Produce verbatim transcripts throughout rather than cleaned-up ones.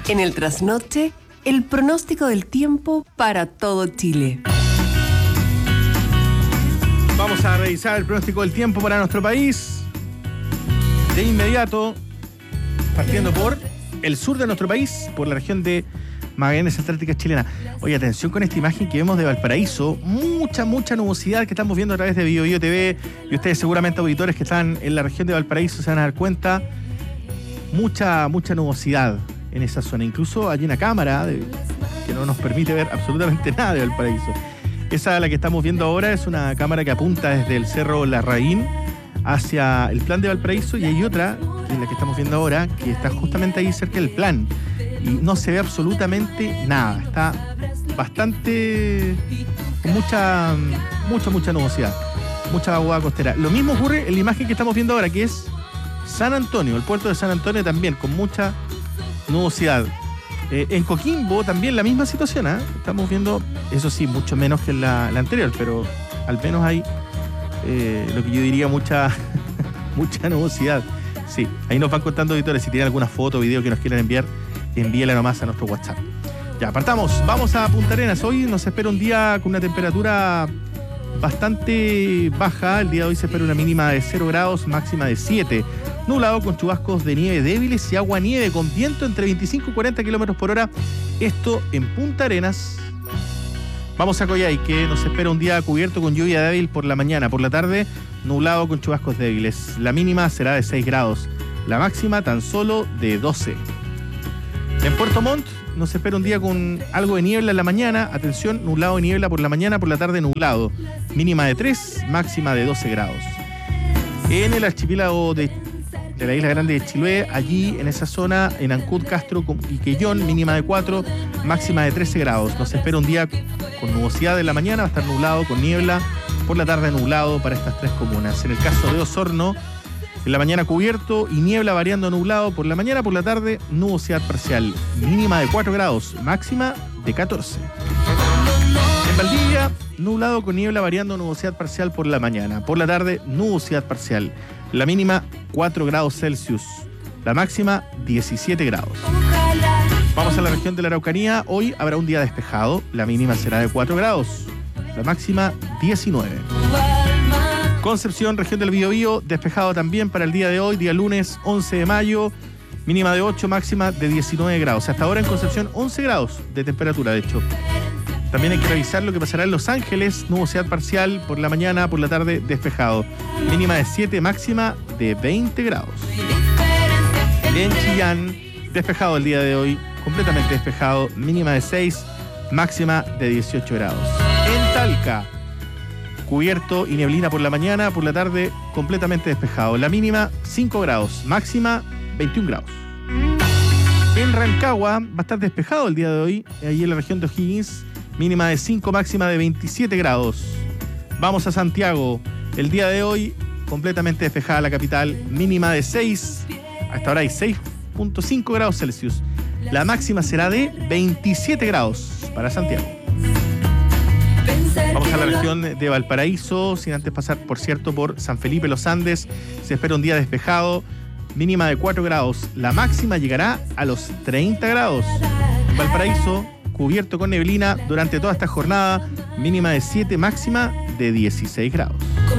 En el trasnoche, el pronóstico del tiempo para todo Chile. Vamos a revisar el pronóstico del tiempo para nuestro país. De inmediato, partiendo por el sur de nuestro país, por la región de Magallanes Antártica chilena. Oye, atención con esta imagen que vemos de Valparaíso. Mucha, mucha nubosidad que estamos viendo a través de Bio Bio T V. Y ustedes seguramente, auditores que están en la región de Valparaíso, se van a dar cuenta. Mucha, mucha nubosidad en esa zona. Incluso hay una cámara de, que no nos permite ver absolutamente nada de Valparaíso. Esa, la que estamos viendo ahora, es una cámara que apunta desde el Cerro Larraín hacia el Plan de Valparaíso, y hay otra, que es la que estamos viendo ahora, que está justamente ahí cerca del Plan. Y no se ve absolutamente nada. Está bastante... con mucha, mucha, mucha nubosidad. Mucha agua costera. Lo mismo ocurre en la imagen que estamos viendo ahora, que es San Antonio, el puerto de San Antonio también, con mucha nubosidad. Eh, en Coquimbo también la misma situación, ¿eh? Estamos viendo, eso sí, mucho menos que en la, la anterior, pero al menos hay eh, lo que yo diría mucha, mucha nubosidad. Sí, ahí nos van contando, auditores, si tienen alguna foto o video que nos quieran enviar, envíela nomás a nuestro WhatsApp. Ya, partamos, vamos a Punta Arenas. Hoy nos espera un día con una temperatura bastante baja. El día de hoy se espera una mínima de cero grados, máxima de siete. Nublado con chubascos de nieve débiles y agua-nieve con viento entre veinticinco y cuarenta kilómetros por hora. Esto en Punta Arenas. Vamos a Coyhai, que nos espera un día cubierto con lluvia débil por la mañana. Por la tarde, nublado con chubascos débiles. La mínima será de seis grados. La máxima tan solo de doce. En Puerto Montt nos espera un día con algo de niebla en la mañana. Atención, nublado y niebla por la mañana, por la tarde nublado. Mínima de tres, máxima de doce grados. En el archipiélago de, de la Isla Grande de Chiloé, allí en esa zona, en Ancud, Castro y Quellón, mínima de cuatro, máxima de trece grados. Nos espera un día con nubosidad en la mañana, va a estar nublado con niebla, por la tarde nublado para estas tres comunas. En el caso de Osorno, en la mañana cubierto y niebla variando a nublado. Por la mañana, por la tarde, nubosidad parcial. Mínima de cuatro grados, máxima de catorce. En Valdivia, nublado con niebla variando a nubosidad parcial por la mañana. Por la tarde, nubosidad parcial. La mínima, cuatro grados Celsius. La máxima, diecisiete grados. Vamos a la región de la Araucanía. Hoy habrá un día despejado. La mínima será de cuatro grados. La máxima, diecinueve. Concepción, región del Biobío, despejado también para el día de hoy, día lunes once de mayo, mínima de ocho, máxima de diecinueve grados. Hasta ahora en Concepción once grados de temperatura, de hecho. También hay que revisar lo que pasará en Los Ángeles, nubosidad parcial por la mañana, por la tarde despejado. Mínima de siete, máxima de veinte grados. En Chillán, despejado el día de hoy, completamente despejado, mínima de seis, máxima de dieciocho grados. En Talca, cubierto y neblina por la mañana, por la tarde completamente despejado. La mínima cinco grados, máxima veintiún grados. En Rancagua va a estar despejado el día de hoy, allí en la región de O'Higgins, mínima de cinco, máxima de veintisiete grados. Vamos a Santiago, el día de hoy completamente despejada la capital, mínima de seis, hasta ahora hay seis punto cinco grados Celsius. La máxima será de veintisiete grados para Santiago. Vamos a la región de Valparaíso, sin antes pasar, por cierto, por San Felipe Los Andes. Se espera un día despejado, mínima de cuatro grados. La máxima llegará a los treinta grados. Valparaíso, cubierto con neblina durante toda esta jornada, mínima de siete, máxima de dieciséis grados.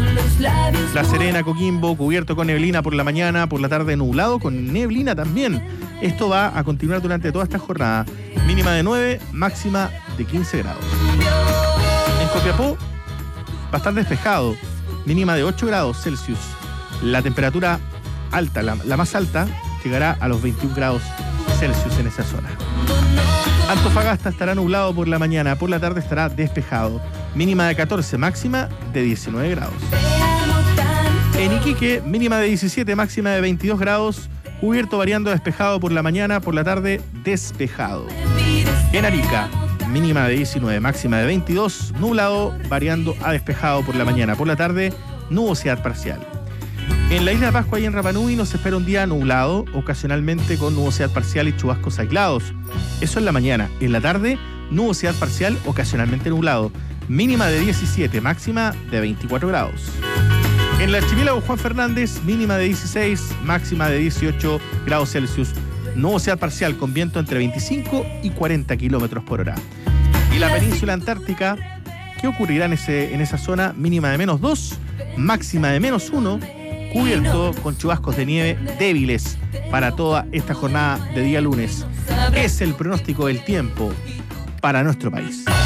La Serena, Coquimbo, cubierto con neblina por la mañana, por la tarde nublado con neblina también. Esto va a continuar durante toda esta jornada. Mínima de nueve, máxima de quince grados. En Copiapó, bastante despejado, mínima de ocho grados Celsius. La temperatura alta, la, la más alta, llegará a los veintiún grados Celsius en esa zona. Antofagasta estará nublado por la mañana, por la tarde estará despejado. Mínima de catorce, máxima de diecinueve grados. En Iquique, mínima de diecisiete, máxima de veintidós grados. Cubierto variando a despejado por la mañana, por la tarde despejado. En Arica, mínima de diecinueve, máxima de veintidós, nublado variando a despejado por la mañana, por la tarde nubosidad parcial. En la isla de Pascua y en Rapa Nui nos espera un día nublado, ocasionalmente con nubosidad parcial y chubascos aislados. Eso en la mañana. En la tarde, nubosidad parcial, ocasionalmente nublado. Mínima de diecisiete, máxima de veinticuatro grados. En el archipiélago Juan Fernández, mínima de dieciséis, máxima de dieciocho grados Celsius. nubosidad parcial con viento entre veinticinco y cuarenta kilómetros por hora. Y la península antártica, ¿qué ocurrirá en, ese, en esa zona? Mínima de menos dos, máxima de menos uno, cubierto con chubascos de nieve débiles para toda esta jornada de día lunes. Es el pronóstico del tiempo para nuestro país.